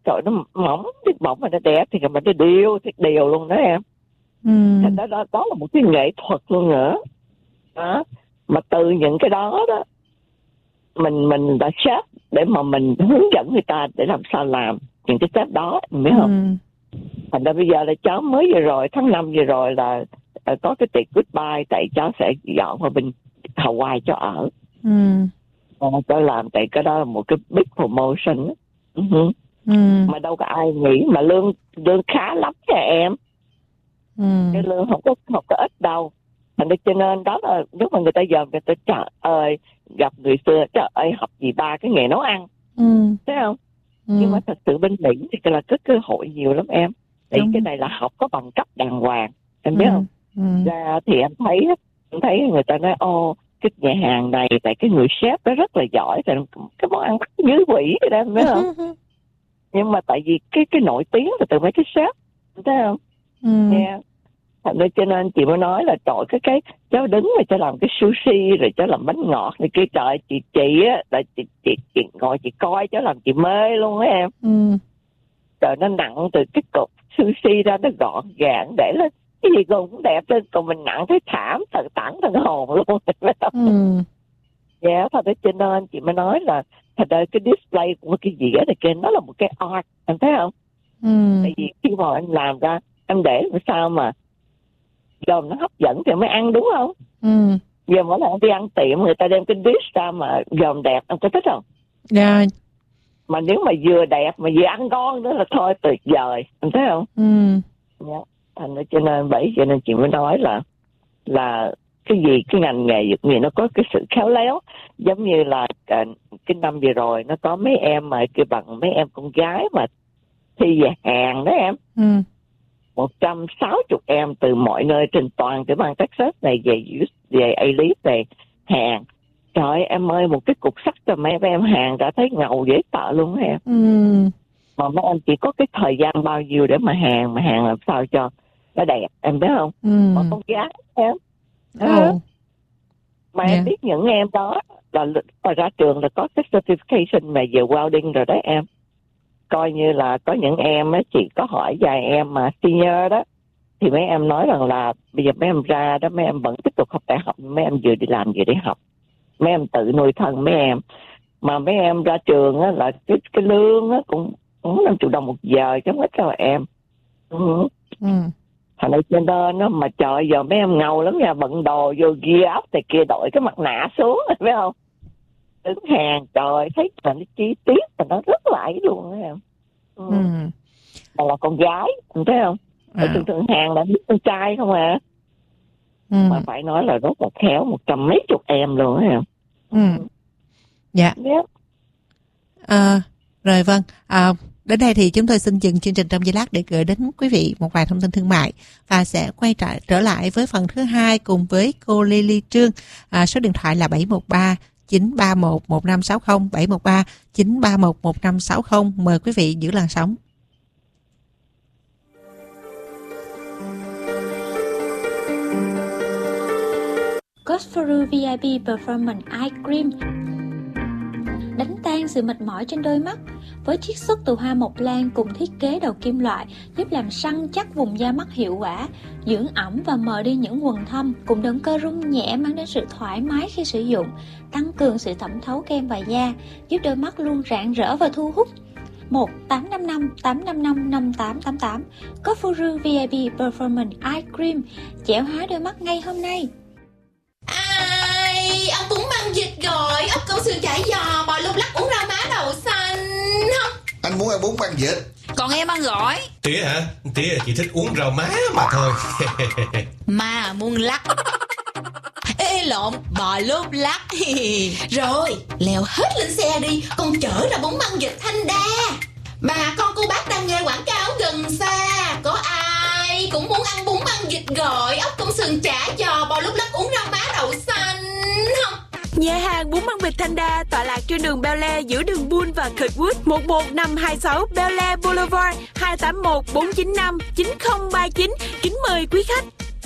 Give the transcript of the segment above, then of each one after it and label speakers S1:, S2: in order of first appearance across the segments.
S1: trời nó mỏng cái bỏng mà nó đẹp thì mình nó đều thiệt đều luôn đó em. Thành đó là một cái nghệ thuật luôn nữa đó. Mà từ những cái đó đó mình đã chef để mà mình hướng dẫn người ta để làm sao làm những cái step đó, mình biết không? Thành ra bây giờ là cháu mới vừa rồi tháng 5 vừa rồi là có cái tiệc goodbye, tại cháu sẽ dọn vào bên Hawaii cho ở. Cháu làm tại cái đó là một cái big promotion. Mà đâu có ai nghĩ mà lương khá lắm nha em. Cái lương không có ít đâu. Thành ra cho nên đó là lúc mà người ta dòm người ta trời ơi gặp người xưa trời ơi học gì ba cái nghề nấu ăn, thấy không? Nhưng mà thật sự bên Mỹ thì là cái cơ hội nhiều lắm em. Tại cái này là học có bằng cấp đàng hoàng, em biết không? Ra thì em thấy người ta nói cái nhà hàng này tại cái người chef nó rất là giỏi, tại cái món ăn bắt dưới quỷ vậy đó, em biết không? Nhưng mà tại vì cái nổi tiếng là từ mấy cái chef, thấy không? Yeah. Thành ra cho nên chị mới nói là trời cái cháu đứng rồi cháu làm cái sushi rồi cháu làm bánh ngọt này kia, trời chị á là chị ngồi chị coi cháu làm chị mê luôn á em. Trời nó nặng từ cái cục sushi ra nó gọn gàng để lên cái gì cũng đẹp lên, còn mình nặng thấy thảm thần hồn luôn. Dạ thật ra cho nên chị mới nói là thật ra cái display của cái gì đó này kia nó là một cái art, em thấy không? Tại vì khi mà em làm ra em để làm sao mà dòm nó hấp dẫn thì mới ăn, đúng không? Giờ mỗi lần đi ăn tiệm người ta đem cái dish ra mà dòm đẹp, em có thích không?
S2: Dạ.
S1: Mà nếu mà vừa đẹp mà vừa ăn ngon nữa là thôi tuyệt vời, em thấy không? Yeah. Thành ra cho nên chị mới nói là cái ngành nghề dược nghiệp nó có cái sự khéo léo, giống như là cái năm vừa rồi nó có mấy em mà kêu bằng mấy em con gái mà thi về Hàn đó em. 160 em từ mọi nơi trên toàn cái bang Texas này về A-List về Hàn. Trời ơi, em ơi, một cái cục sắt cho mấy em Hàn đã thấy ngầu dễ sợ luôn á em. Mà mấy em chỉ có cái thời gian bao nhiêu để mà Hàn làm sao cho nó đẹp, em biết không? Mà con gái em mà em biết những em đó là ra trường là có cái certification mà về welding rồi đó em. Coi như là có những em á, chị có hỏi vài em mà senior đó thì mấy em nói rằng là bây giờ mấy em ra đó mấy em vẫn tiếp tục học đại học, mấy em vừa đi làm vừa đi học, mấy em tự nuôi thân mấy em. Mà mấy em ra trường á là cái lương á cũng 50 đồng một giờ chứ không ít đâu em. Thành ra trên đó nó mà trời giờ mấy em ngầu lắm nha, bận đồ vô gear ốc thì kia đội cái mặt nạ xuống, phải không? Đứng hàng trời thấy là nó chi tiết và nó rất là ấy luôn á em. Mà là con gái, em thấy không? Thường hàng là biết con trai không à. Mà phải nói là rất là khéo, 100 mấy chục em luôn á em.
S2: Dạ. Rồi vâng. Đến đây thì chúng tôi xin dừng chương trình trong giây lát để gửi đến quý vị một vài thông tin thương mại và sẽ quay trở lại với phần thứ 2 cùng với cô Lily Trương. Số điện thoại là 713 931 1560 713 931 1560. Mời quý vị giữ làn sóng.
S3: Cosforu VIP Performance Eye Cream đánh tan sự mệt mỏi trên đôi mắt với chiết xuất từ hoa mộc lan cùng thiết kế đầu kim loại giúp làm săn chắc vùng da mắt hiệu quả, dưỡng ẩm và mờ đi những quầng thâm, cùng động cơ rung nhẹ mang đến sự thoải mái khi sử dụng, tăng cường sự thẩm thấu kem và da, giúp đôi mắt luôn rạng rỡ và thu hút. 1-855-855-5888 Cosforu VIP Performance Eye Cream trẻ hóa đôi mắt ngay hôm nay.
S4: Ông Bún Băng Dịch rồi, ốc câu sườn chả giò, bò lục lắc, uống rau má đậu xanh không?
S5: Anh muốn ăn bún băng vịt.
S4: Còn em ăn gỏi.
S6: Tía hả? Tía chỉ thích uống rau má mà thôi.
S4: Mà muốn lắc. Ê lộn, bò lốp lắc. Rồi, leo hết lên xe đi, con chở ra bún băng vịt Thanh Đa. Bà con cô bác đang nghe quảng cáo gần xa, có ai cũng muốn ăn bún băng vịt gọi, ốc công sườn chả giò, bò lúc lắc, uống rau má đậu xanh không?
S7: Nhà hàng bún băng vịt Thanh Đa tọa lạc trên đường Bel Air giữa đường Bull và Kirkwood, 11526 Bel Air Boulevard, 281 495 9039. Kính mời quý khách.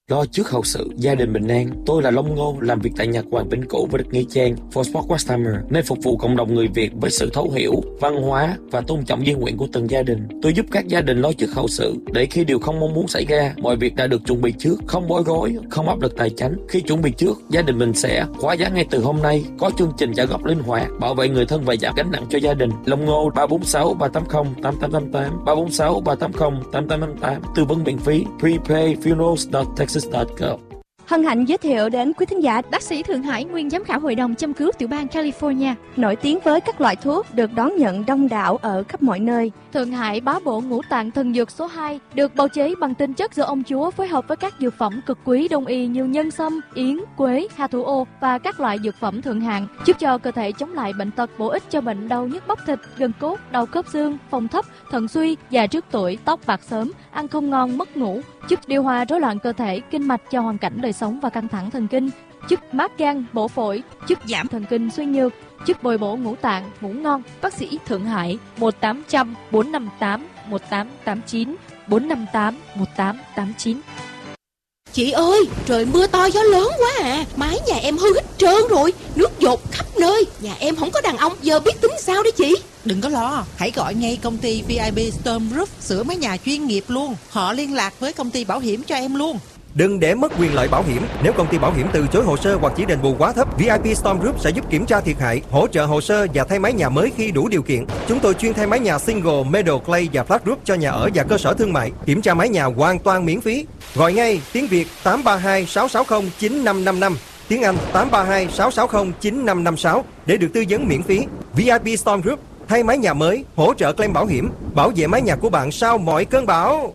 S5: Lo trước hậu sự, gia đình bình an. Tôi là Long Ngô, làm việc tại Nhật Hoàng Vĩnh Cửu và được Nghĩa Trang, For Sport Westheimer, nên phục vụ cộng đồng người Việt với sự thấu hiểu, văn hóa và tôn trọng di nguyện của từng gia đình. Tôi giúp các gia đình lo trước hậu sự, để khi điều không mong muốn xảy ra, mọi việc đã được chuẩn bị trước, không bối rối, không áp lực tài chính. Khi chuẩn bị trước, gia đình mình sẽ khóa giá ngay từ hôm nay, có chương trình trả góp linh hoạt, bảo vệ người thân và giảm gánh nặng cho gia đình. Long Ngô 346 380 8888 346 380 8888, tư vấn miễn phí. prepayfunerals.texas.gov.
S8: Hân hạnh giới thiệu đến quý thính giả
S9: bác sĩ Thượng Hải, nguyên giám khảo hội đồng châm cứu tiểu bang California,
S8: nổi tiếng với các loại thuốc được đón nhận đông đảo ở khắp mọi nơi.
S9: Thượng Hải bá bộ ngũ tạng thần dược số 2, được bào chế bằng tinh chất do ông Chúa phối hợp với các dược phẩm cực quý đông y như nhân sâm, yến, quế, hà thủ ô và các loại dược phẩm thượng hạng, giúp cho cơ thể chống lại bệnh tật, bổ ích cho bệnh đau nhức bắp thịt, gân cốt, đau khớp xương, phong thấp, thận suy, già trước tuổi, tóc bạc sớm, ăn không ngon, mất ngủ, giúp điều hòa rối loạn cơ thể, kinh mạch cho hoàn cảnh đời sống và căng thẳng thần kinh, giúp mát gan, bổ phổi, giúp giảm thần kinh suy nhược, giúp bồi bổ ngũ tạng, ngủ ngon.
S10: Bác sĩ Thượng Hải 1800 458 1889 458 1889.
S4: Chị ơi, trời mưa to gió lớn quá à, mái nhà em hư hết trơn rồi, nước dột khắp nơi. Nhà em không có đàn ông, giờ biết tính sao đấy chị?
S2: Đừng có lo, hãy gọi ngay công ty VIP Storm Roof sửa mái nhà chuyên nghiệp luôn. Họ liên lạc với công ty bảo hiểm cho em luôn.
S11: Đừng để mất quyền lợi bảo hiểm. Nếu công ty bảo hiểm từ chối hồ sơ hoặc chỉ đền bù quá thấp, VIP Storm Group sẽ giúp kiểm tra thiệt hại, hỗ trợ hồ sơ và thay mái nhà mới khi đủ điều kiện. Chúng tôi chuyên thay mái nhà single, metal, clay và flat roof cho nhà ở và cơ sở thương mại. Kiểm tra mái nhà hoàn toàn miễn phí. Gọi ngay tiếng Việt 832 660 9555, tiếng Anh 832 660 9556 để được tư vấn miễn phí. VIP Storm Group thay mái nhà mới, hỗ trợ claim bảo hiểm, bảo vệ mái nhà của bạn sau mọi cơn bão.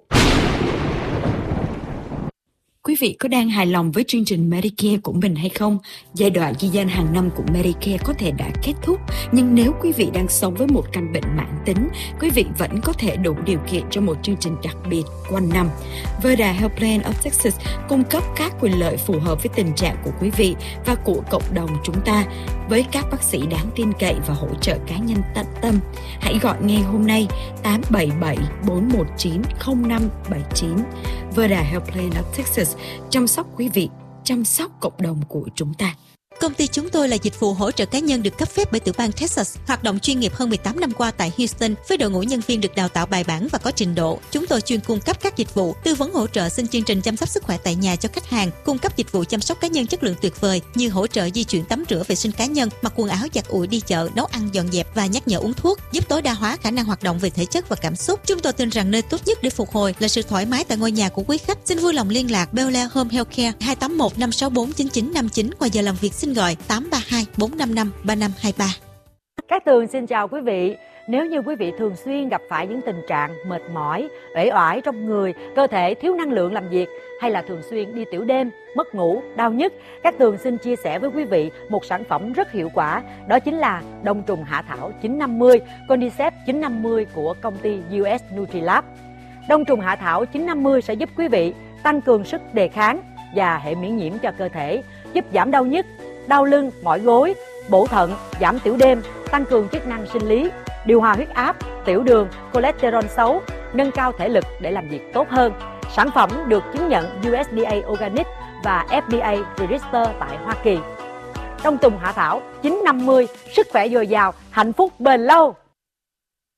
S12: Quý vị có đang hài lòng với chương trình Medicare của mình hay không? Giai đoạn ghi danh hàng năm của Medicare có thể đã kết thúc, nhưng nếu quý vị đang sống với một căn bệnh mãn tính, quý vị vẫn có thể đủ điều kiện cho một chương trình đặc biệt quanh năm. Verda Health Plan of Texas cung cấp các quyền lợi phù hợp với tình trạng của quý vị và của cộng đồng chúng ta, với các bác sĩ đáng tin cậy và hỗ trợ cá nhân tận tâm. Hãy gọi ngay hôm nay 877 419 0579. Verda Health Plan of Texas, chăm sóc quý vị, chăm sóc cộng đồng của chúng ta.
S13: Công ty chúng tôi là dịch vụ hỗ trợ cá nhân được cấp phép bởi tiểu bang Texas, hoạt động chuyên nghiệp hơn 18 năm qua tại Houston với đội ngũ nhân viên được đào tạo bài bản và có trình độ. Chúng tôi chuyên cung cấp các dịch vụ tư vấn hỗ trợ xin chương trình chăm sóc sức khỏe tại nhà cho khách hàng, cung cấp dịch vụ chăm sóc cá nhân chất lượng tuyệt vời như hỗ trợ di chuyển tắm rửa vệ sinh cá nhân, mặc quần áo giặt ủi đi chợ, nấu ăn dọn dẹp và nhắc nhở uống thuốc, giúp tối đa hóa khả năng hoạt động về thể chất và cảm xúc. Chúng tôi tin rằng nơi tốt nhất để phục hồi là sự thoải mái tại ngôi nhà của quý khách. Xin vui lòng liên lạc Bel Air Home Healthcare 281 564 9959 qua giờ làm việc. Xin gọi 832 455 3523.
S14: Cát Tường xin chào quý vị. Nếu như quý vị thường xuyên gặp phải những tình trạng mệt mỏi, uể oải trong người, cơ thể thiếu năng lượng làm việc, hay là thường xuyên đi tiểu đêm, mất ngủ, đau nhức, Cát Tường xin chia sẻ với quý vị một sản phẩm rất hiệu quả, đó chính là đông trùng hạ thảo 950, Cordyceps 950 của công ty US Nutrilab. Đông trùng hạ thảo 950 sẽ giúp quý vị tăng cường sức đề kháng và hệ miễn nhiễm cho cơ thể, giúp giảm đau nhức, đau lưng, mỏi gối, bổ thận, giảm tiểu đêm, tăng cường chức năng sinh lý, điều hòa huyết áp, tiểu đường, cholesterol xấu, nâng cao thể lực để làm việc tốt hơn. Sản phẩm được chứng nhận USDA Organic và FDA Register tại Hoa Kỳ. Đông trùng hạ thảo 950, sức khỏe dồi dào, hạnh phúc bền lâu.